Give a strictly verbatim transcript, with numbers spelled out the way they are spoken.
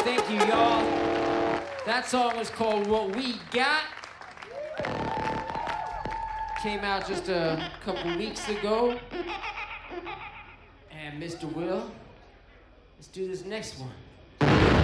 Thank you, y'all. That song was called What We Got. Came out just a couple weeks ago. And Mister Will, let's do this next one.